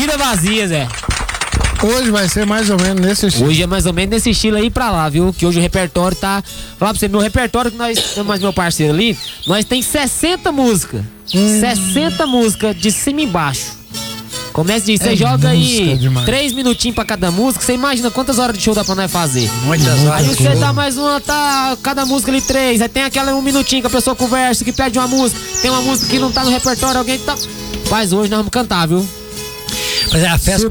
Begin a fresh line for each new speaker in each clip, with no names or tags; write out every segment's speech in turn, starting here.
Vida vazia, Zé.
Hoje vai ser mais ou menos nesse estilo.
Hoje é mais ou menos nesse estilo aí pra lá, viu? Que hoje o repertório tá... Falar pra você, meu repertório que nós temos, meu parceiro ali, nós tem 60 músicas. 60 músicas de cima e embaixo. Começa de você joga aí
demais.
3 minutinhos pra cada música, você imagina quantas horas de show dá pra nós fazer.
Muitas horas.
Aí você dá mais uma, tá, cada música ali 3, aí tem aquela 1 minutinho que a pessoa conversa, que pede uma música, tem uma música que não tá no repertório, alguém tá... Mas hoje nós vamos cantar, viu?
Pois é, a festa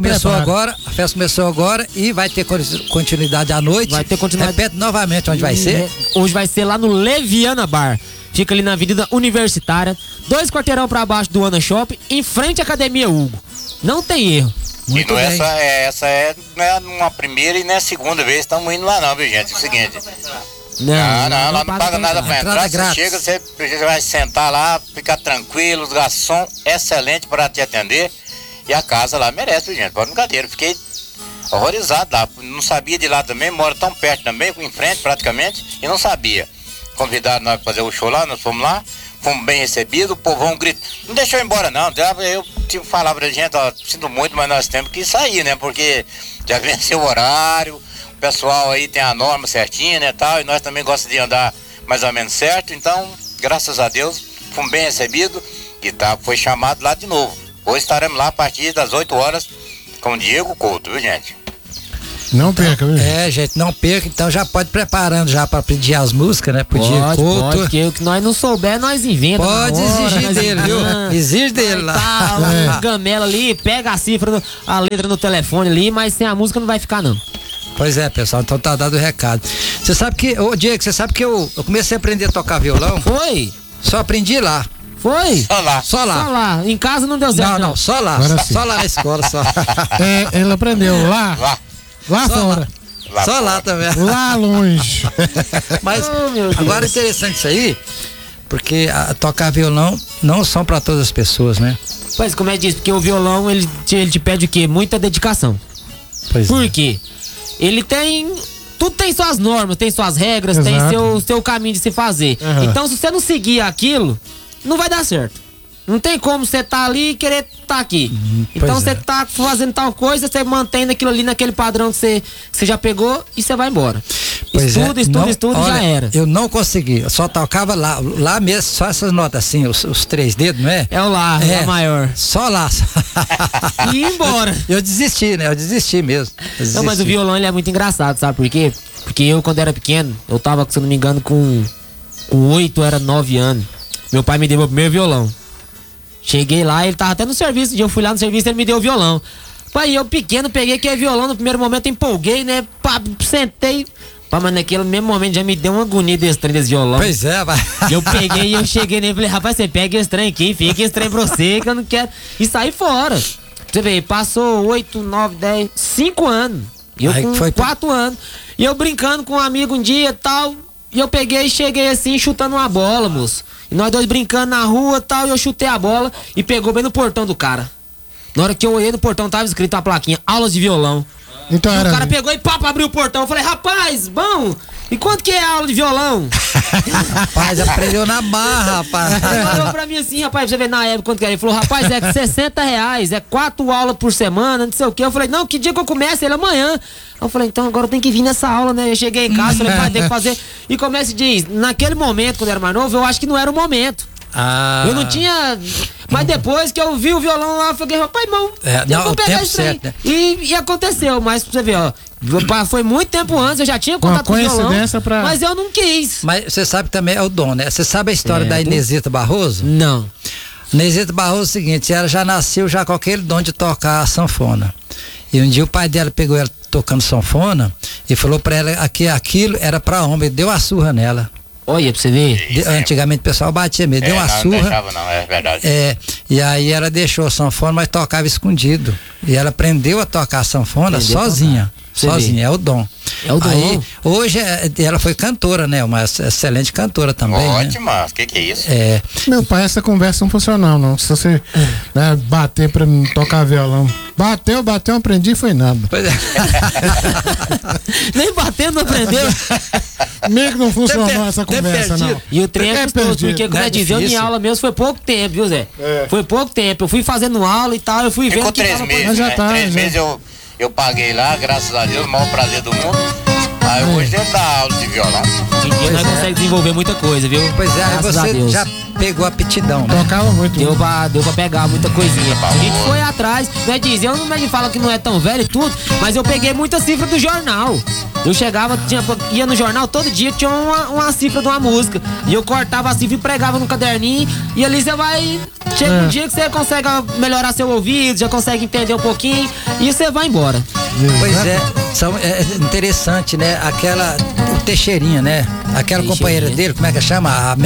começou agora e vai ter continuidade à noite.
Vai ter continuidade.
Repete novamente onde vai ser.
Hoje vai ser lá no Leviana Bar. Fica ali na Avenida Universitária, 2 quarteirão pra baixo do Ana Shopping, em frente à Academia Hugo. Não tem erro.
Muito
e não
bem.
Essa não é uma primeira e nem a segunda vez que estamos indo lá não, viu, gente? É o seguinte. Não, lá não paga nada pra entrar. Você chega, você vai sentar lá, ficar tranquilo, os garçom excelente para te atender. E a casa lá merece, viu, gente? Pode brincadeira. Fiquei horrorizado lá. Não sabia de lá também, moro tão perto também, em frente praticamente, e não sabia. Convidaram nós para fazer o show lá, nós fomos lá, fomos bem recebidos, o povão grita, não deixou eu ir embora não. Eu tive que falar pra gente, ó, sinto muito, mas nós temos que sair, né? Porque já venceu o horário, o pessoal aí tem a norma certinha, né, tal, e nós também gostamos de andar mais ou menos certo, então, graças a Deus, fomos bem recebidos e foi chamado lá de novo. Hoje estaremos lá a partir das 8 horas com o Diego Couto, viu, gente?
Não perca, viu?
É, gente, não perca, então já pode ir preparando já pra pedir as músicas, né? Pro Diego Couto.
Pode, porque o que nós não souber, nós inventamos.
Pode exigir dele, viu? Exige dele lá.
Tá, gamela ali, pega a cifra, a letra no telefone ali, mas sem a música não vai ficar, não.
Pois é, pessoal, então tá dado o recado. Você sabe que, ô Diego, você sabe que eu comecei a aprender a tocar violão?
Foi?
Só aprendi lá.
Foi?
Só lá.
Só lá.
Só lá. Em casa não deu certo.
Não, só lá. Só lá na escola, só.
Ele aprendeu lá fora.
Só lá também.
Lá longe.
Mas agora é interessante isso aí, porque tocar violão não são para todas as pessoas, né?
Pois, como é que diz? Porque o violão, ele te pede o quê? Muita dedicação.
Pois
Por quê? Ele tem... Tudo tem suas normas, tem suas regras,
Exato.
tem seu caminho de se fazer.
Uhum.
Então, se você não seguir aquilo, não vai dar certo. Não tem como você tá ali e querer tá aqui. Então você tá fazendo tal coisa, você mantém aquilo ali naquele padrão que você já pegou e você vai embora. Estuda,
olha,
já era.
Eu não consegui, eu só tocava lá mesmo, só essas notas assim, os 3 dedos, não é?
É o lá, é a maior.
Só lá.
E ir embora.
Eu desisti, né? Eu desisti mesmo.
Não, mas o violão ele é muito engraçado, sabe por quê? Porque eu, quando era pequeno, eu tava, se eu não me engano, com 8, era 9 anos. Meu pai me deu meu primeiro violão. Cheguei lá, ele tava até no serviço, eu fui lá no serviço e ele me deu o violão. Pai, eu pequeno, peguei aquele violão, no primeiro momento empolguei, né? Pá, sentei. Pá, mas naquele mesmo momento já me deu uma agonia desse trem desse violão.
Pois é, vai.
Eu peguei e eu cheguei nele e falei, rapaz, você pega esse trem aqui, fica esse trem pra você, que eu não quero. E saí fora. Você vê, passou 8, 9, 10, 5 anos. E eu com 4 anos. E eu brincando com um amigo um dia e tal. E eu peguei e cheguei assim, chutando uma bola, moço. E nós dois brincando na rua e tal, e eu chutei a bola e pegou bem no portão do cara. Na hora que eu olhei no portão, tava escrito a plaquinha, aulas de violão.
Então
e o cara pegou e pá, abriu o portão. Eu falei, rapaz, bom, e quanto que é a aula de violão?
Rapaz, aprendeu na barra, rapaz.
Ele falou pra mim assim, rapaz, você vê na época quanto que era. Ele falou, rapaz, é R$60, é 4 aulas por semana, não sei o que. Eu falei, não, que dia que eu começo? Ele, amanhã. Eu falei, então agora eu tenho que vir nessa aula, né? Eu cheguei em casa, falei, pai, tem que fazer. E começa e diz, naquele momento, quando eu era mais novo, eu acho que não era o momento. Eu não tinha. Mas depois que eu vi o violão lá, eu falei, rapaz, irmão, eu vou pegar isso aí. Certo, né? E aconteceu, mas pra você ver, ó. Foi muito tempo antes, eu já tinha contato com o violão, mas eu não quis.
Mas você sabe também, é o dom, né? Você sabe a história da Inesita Barroso?
Não.
Inesita Barroso é o seguinte, ela já nasceu já com aquele dom de tocar a sanfona. E um dia o pai dela pegou ela tocando sanfona e falou pra ela que aquilo era pra homem, deu a surra nela.
Olha, pra você ver.
Antigamente o pessoal batia mesmo, deu uma surra.
Não deixava não, é verdade.
E aí ela deixou a sanfona, mas tocava escondido. E ela aprendeu a tocar a sanfona sozinha. sozinha, é o dom.
É o dom.
Aí, hoje ela foi cantora, né? Uma excelente cantora também.
Ótima,
né?
que é isso?
Meu pai, essa conversa não funciona não. Se você bater pra tocar violão. Bateu, aprendi, foi nada.
Pois é.
Nem batendo, não aprendeu.
Meio que não funcionou essa conversa, não.
E o trem é custoso, porque como dizer, em aula mesmo foi pouco tempo, viu, Zé? Foi pouco tempo. Eu fui fazendo aula e tal, eu fui vendo que
3 meses,
já tá,
3 meses eu paguei lá, graças a Deus, o maior prazer do mundo. Aí hoje ele dá aula de violão.
E nós conseguimos desenvolver muita coisa, viu?
Pois é, aí você já pegou a aptidão, né?
Tocava muito.
Deu pra pegar muita coisinha. A gente foi atrás, não é dizer, eu não me fala que não é tão velho e tudo, mas eu peguei muita cifra do jornal. Eu chegava, ia no jornal, todo dia tinha uma cifra de uma música. E eu cortava a cifra e pregava no caderninho. E ali você vai. Chega um dia que você consegue melhorar seu ouvido, já consegue entender um pouquinho e você vai embora.
Pois é interessante, né? O Teixeirinha, né? Aquela companheira dele, como é que chama? A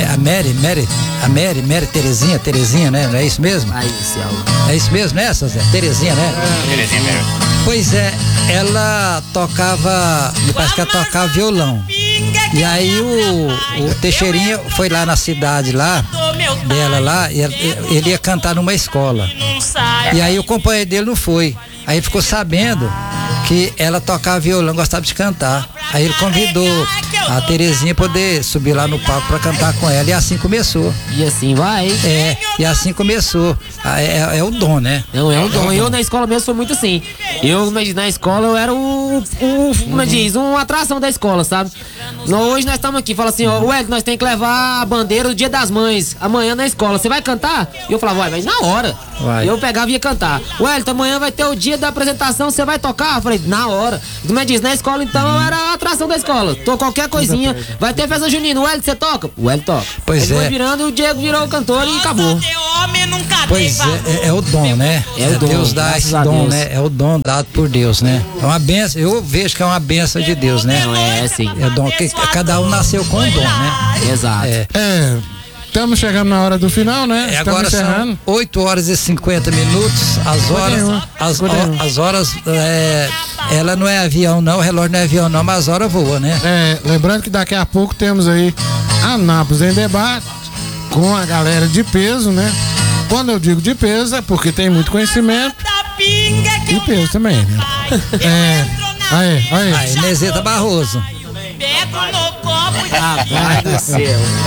Mary Terezinha, né? Não é isso mesmo?
Aí, céu.
É isso mesmo, né, Zé? Terezinha, né?
Terezinha mesmo.
Pois é, ela tocava, me parece que ela tocava violão. E aí o Teixeirinha foi lá na cidade dela lá, e ele ia cantar numa escola. E aí o companheiro dele não foi. Aí ele ficou sabendo que ela tocava violão, gostava de cantar. Aí ele convidou a Terezinha poder subir lá no palco pra cantar com ela, e assim começou.
E assim vai.
E assim começou. É o dom, né?
Não, é um dom. Eu na escola mesmo foi muito assim. Eu na escola eu era como diz, uma atração da escola, sabe? Hoje nós estamos aqui, fala assim, Wellington, nós temos que levar a bandeira do Dia das Mães, amanhã na escola. Você vai cantar? E eu falava, mas na hora. Eu pegava e ia cantar. Wellington, amanhã vai ter o dia da apresentação, você vai tocar? Eu falei, na hora. Tu me diz, na escola então eu era a atração da escola. Qualquer coisinha. Vai ter festa junina, o Wellington, você toca? O Wellington toca.
Pois
Ele foi virando, o Diego virou o cantor e acabou.
Pois é o dom, né?
É o dom.
Deus dá esse dom, né? É o dom dado por Deus, né? É uma benção, eu vejo que é uma benção de Deus, né?
Não é assim.
É o dom, que cada um nasceu com um dom, né?
Exato.
Estamos chegando na hora do final, né?
Agora são 8 horas e 50 minutos. As horas, ela não é avião não, o relógio não é avião não, mas as horas voam, né?
Lembrando que daqui a pouco temos aí Anápolis em debate com a galera de peso, né? Quando eu digo de peso é porque tem muito conhecimento e peso também, né? Aí.
Nezeta Barroso.
Rapaz do céu.